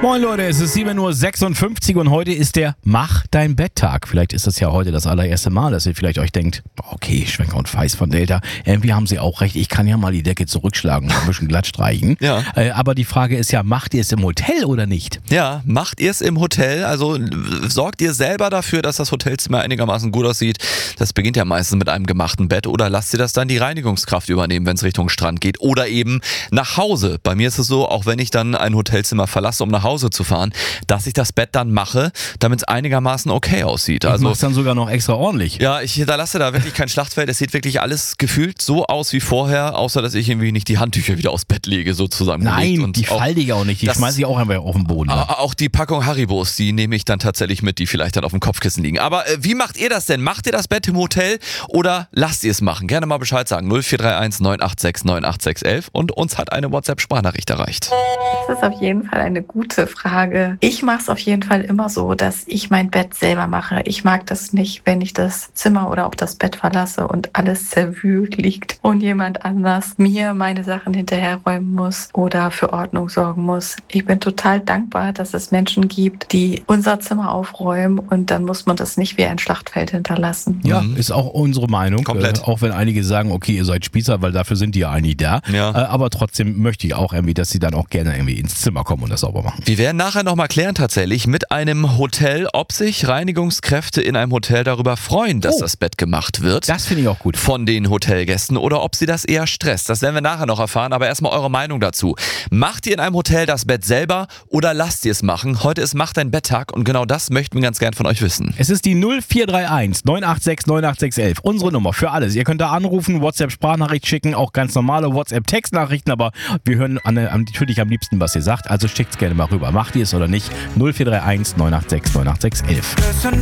Moin Leute, es ist 7:56 Uhr und heute ist der Mach dein Bett-Tag. Vielleicht ist das ja heute das allererste Mal, dass ihr vielleicht euch denkt, okay, Schwenker und Feist von Delta, irgendwie haben sie auch recht, ich kann ja mal die Decke zurückschlagen und ein bisschen glatt streichen. Ja. Aber die Frage ist ja, macht ihr es im Hotel oder nicht? Ja, macht ihr es im Hotel? Also sorgt ihr selber dafür, dass das Hotelzimmer einigermaßen gut aussieht? Das beginnt ja meistens mit einem gemachten Bett. Oder lasst ihr das dann die Reinigungskraft übernehmen, wenn es Richtung Strand geht? Oder eben nach Hause. Bei mir ist es so, auch wenn ich dann ein Hotelzimmer verlasse, um nach Hause zu fahren, dass ich das Bett dann mache, damit es einigermaßen okay aussieht. Also machst dann sogar noch extra ordentlich. Ja, ich hinterlasse da wirklich kein Schlachtfeld. Es sieht wirklich alles gefühlt so aus wie vorher, außer dass ich irgendwie nicht die Handtücher wieder aufs Bett lege, sozusagen. Nein, und die falte ich auch nicht. Die schmeiße ich auch einfach auf den Boden. Auch die Packung Haribos, die nehme ich dann tatsächlich mit, die vielleicht dann auf dem Kopfkissen liegen. Aber wie macht ihr das denn? Macht ihr das Bett im Hotel oder lasst ihr es machen? Gerne mal Bescheid sagen. 0431 986 98611 und uns hat eine WhatsApp-Sprachnachricht erreicht. Das ist auf jeden Fall eine gute Frage. Ich mache es auf jeden Fall immer so, dass ich mein Bett selber mache. Ich mag das nicht, wenn ich das Zimmer oder auch das Bett verlasse und alles zerwühlt liegt und jemand anders mir meine Sachen hinterherräumen muss oder für Ordnung sorgen muss. Ich bin total dankbar, dass es Menschen gibt, die unser Zimmer aufräumen und dann muss man das nicht wie ein Schlachtfeld hinterlassen. Ja, ist auch unsere Meinung. Komplett. Auch wenn einige sagen, okay, ihr seid Spießer, weil dafür sind die ja eigentlich da. Ja. Aber trotzdem möchte ich auch irgendwie, dass sie dann auch gerne irgendwie ins Zimmer kommen und das sauber machen. Wir werden nachher nochmal klären tatsächlich mit einem Hotel, ob sich Reinigungskräfte in einem Hotel darüber freuen, dass das Bett gemacht wird. Das finde ich auch gut. Von den Hotelgästen oder ob sie das eher stresst. Das werden wir nachher noch erfahren, aber erstmal eure Meinung dazu. Macht ihr in einem Hotel das Bett selber oder lasst ihr es machen? Heute ist Macht dein Bett-Tag und genau das möchten wir ganz gern von euch wissen. Es ist die 0431 986 98611. Unsere Nummer für alles. Ihr könnt da anrufen, WhatsApp-Sprachnachricht schicken, auch ganz normale WhatsApp-Textnachrichten, aber wir hören natürlich am liebsten, was ihr sagt. Also schickt's gerne mal rüber. Macht ihr es oder nicht? 0431 986 98611.